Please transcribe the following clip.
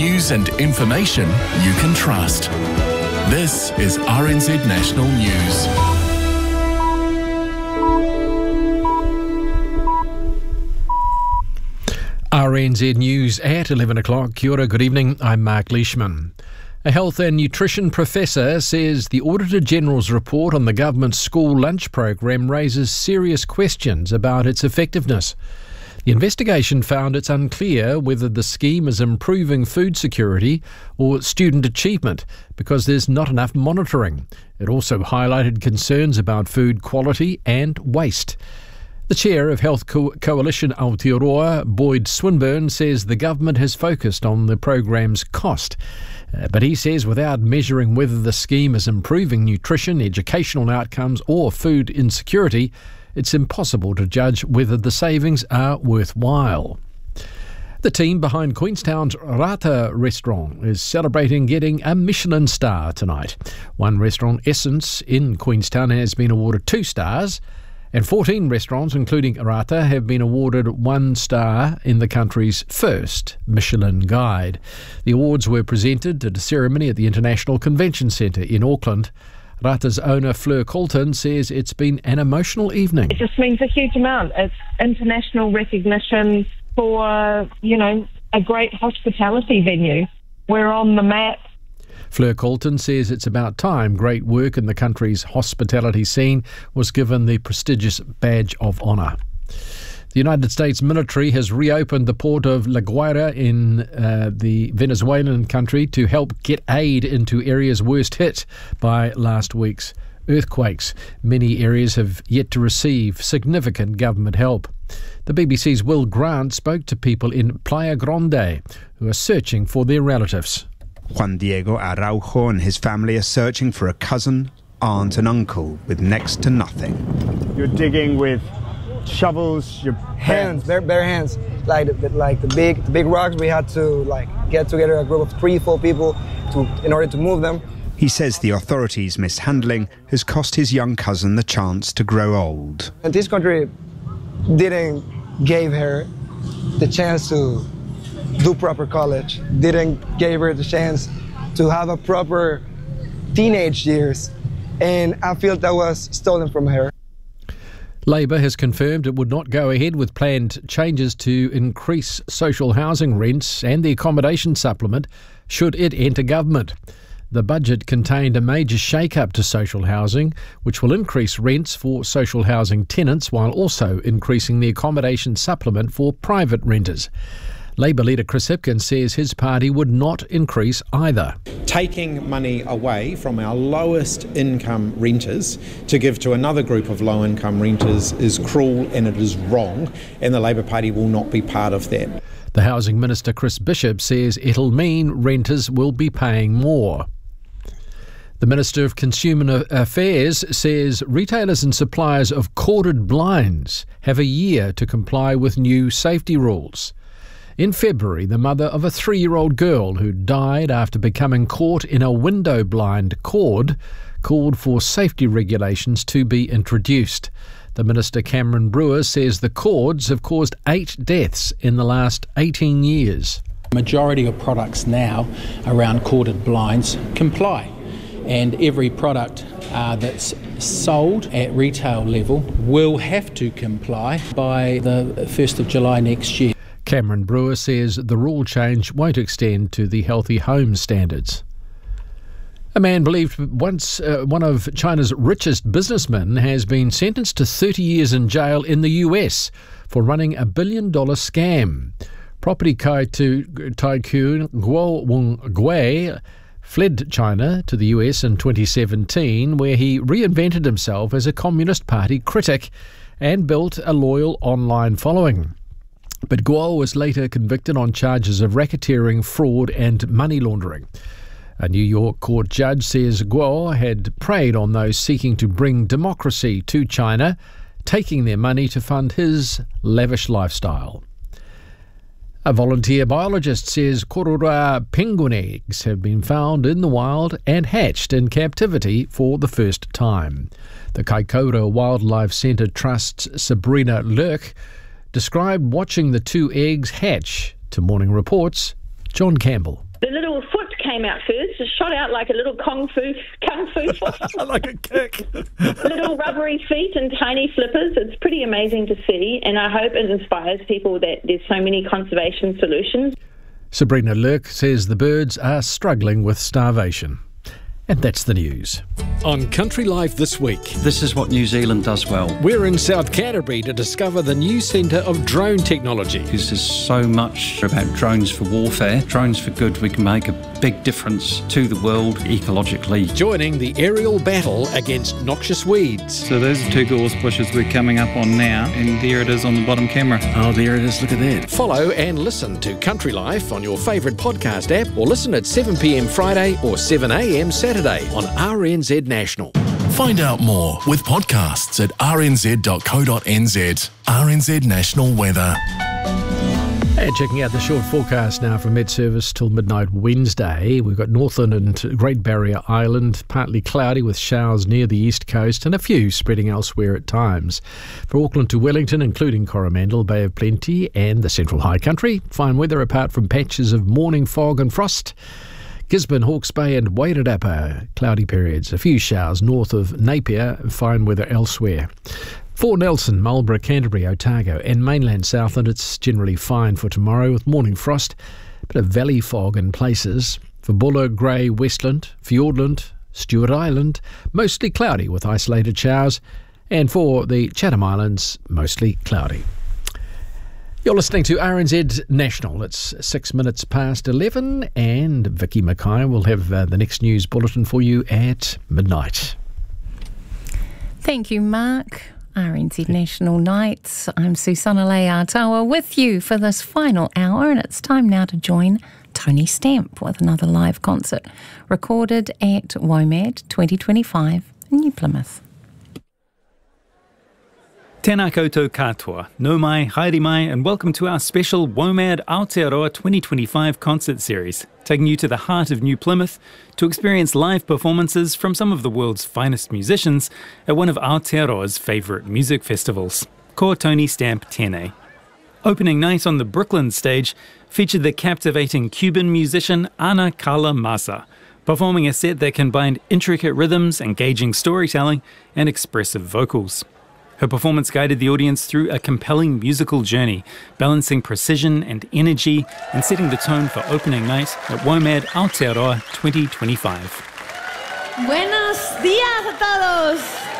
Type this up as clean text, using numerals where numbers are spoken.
News and information you can trust. This is RNZ National News. RNZ News at 11 o'clock. Kia ora, good evening. I'm Mark Leishman. A health and nutrition professor says the Auditor-General's report on the government's school lunch program raises serious questions about its effectiveness. The investigation found it's unclear whether the scheme is improving food security or student achievement because there's not enough monitoring. It also highlighted concerns about food quality and waste. The chair of Health Coalition Aotearoa, Boyd Swinburne, says the government has focused on the program's cost. But he says without measuring whether the scheme is improving nutrition, educational outcomes or food insecurity, it's impossible to judge whether the savings are worthwhile. The team behind Queenstown's Rata restaurant is celebrating getting a Michelin star tonight. One restaurant, Essence, in Queenstown, has been awarded 2 stars, and 14 restaurants, including Rata, have been awarded 1 star in the country's first Michelin Guide. The awards were presented at a ceremony at the International Convention Centre in Auckland. Rata's owner, Fleur Colton, says it's been an emotional evening. It just means a huge amount. It's international recognition for, a great hospitality venue. We're on the map. Fleur Colton says it's about time great work in the country's hospitality scene was given the prestigious Badge of Honour. The United States military has reopened the port of La Guaira in the Venezuelan country to help get aid into areas worst hit by last week's earthquakes. Many areas have yet to receive significant government help. The BBC's Will Grant spoke to people in Playa Grande who are searching for their relatives. Juan Diego Araujo and his family are searching for a cousin, aunt and uncle with next to nothing. You're digging with shovels, your hands, bare hands, like the big rocks. We had to get together a group of 3-4 people in order to move them. He says the authorities' mishandling has cost his young cousin the chance to grow old. And this country didn't give her the chance to do proper college, didn't give her the chance to have a proper teenage years, and I feel that was stolen from her. Labor has confirmed it would not go ahead with planned changes to increase social housing rents and the accommodation supplement should it enter government. The budget contained a major shake-up to social housing, which will increase rents for social housing tenants while also increasing the accommodation supplement for private renters. Labor leader Chris Hipkins says his party would not increase either. Taking money away from our lowest income renters to give to another group of low income renters is cruel and it is wrong, and the Labor Party will not be part of that. The Housing Minister Chris Bishop says it'll mean renters will be paying more. The Minister of Consumer Affairs says retailers and suppliers of corded blinds have a year to comply with new safety rules. In February, the mother of a 3-year-old girl who died after becoming caught in a window blind cord called for safety regulations to be introduced. The Minister, Cameron Brewer, says the cords have caused 8 deaths in the last 18 years. The majority of products now around corded blinds comply, and every product that's sold at retail level will have to comply by the 1st of July next year. Cameron Brewer says the rule change won't extend to the healthy home standards. A man believed once one of China's richest businessmen has been sentenced to 30 years in jail in the US for running a $1 billion scam. Property tycoon Guo Wengui fled China to the US in 2017, where he reinvented himself as a Communist Party critic and built a loyal online following. But Guo was later convicted on charges of racketeering, fraud and money laundering. A New York court judge says Guo had preyed on those seeking to bring democracy to China, taking their money to fund his lavish lifestyle. A volunteer biologist says Korora penguin eggs have been found in the wild and hatched in captivity for the first time. The Kaikoura Wildlife Centre Trust's Sabrina Lurk described watching the 2 eggs hatch to Morning Report's John Campbell. The little foot came out first, just shot out like a little kung fu foot. Like a kick. Little rubbery feet and tiny flippers. It's pretty amazing to see, and I hope it inspires people that there's so many conservation solutions. Sabrina Lurk says the birds are struggling with starvation. And that's the news. On Country Life this week. This is what New Zealand does well. We're in South Canterbury to discover the new centre of drone technology. Because there's so much about drones for warfare, drones for good. We can make a big difference to the world ecologically. Joining the aerial battle against noxious weeds. So those are two gorse bushes we're coming up on now, and there it is on the bottom camera. Oh, there it is. Look at that. Follow and listen to Country Life on your favourite podcast app, or listen at 7 p.m. Friday or 7 a.m. Saturday on RNZ National. Find out more with podcasts at rnz.co.nz. RNZ National Weather. And checking out the short forecast now from Met Service till midnight Wednesday. We've got Northland and Great Barrier Island, partly cloudy with showers near the east coast and a few spreading elsewhere at times. For Auckland to Wellington, including Coromandel, Bay of Plenty and the Central High Country, fine weather apart from patches of morning fog and frost. Gisborne, Hawke's Bay and Wairarapa, cloudy periods. A few showers north of Napier, fine weather elsewhere. For Nelson, Marlborough, Canterbury, Otago and mainland Southland, it's generally fine for tomorrow with morning frost, a bit of valley fog in places. For Buller, Grey, Westland, Fiordland, Stewart Island, mostly cloudy with isolated showers. And for the Chatham Islands, mostly cloudy. You're listening to RNZ National. It's 6 minutes past 11 and Vicky Mackay will have the next news bulletin for you at midnight. Thank you, Mark. RNZ National Nights. I'm Susanna Leatawa with you for this final hour, and it's time now to join Tony Stamp with another live concert recorded at WOMAD 2025 in New Plymouth. Tēnā koutou katoa, nau mai, haere mai, and welcome to our special WOMAD Aotearoa 2025 concert series, taking you to the heart of New Plymouth to experience live performances from some of the world's finest musicians at one of Aotearoa's favourite music festivals. Ko Tony Stamp tēnei. Opening night on the Brooklyn stage featured the captivating Cuban musician Ana Carla Massa, performing a set that combined intricate rhythms, engaging storytelling, and expressive vocals. Her performance guided the audience through a compelling musical journey, balancing precision and energy and setting the tone for opening night at WOMAD Aotearoa 2025. Buenos días a todos.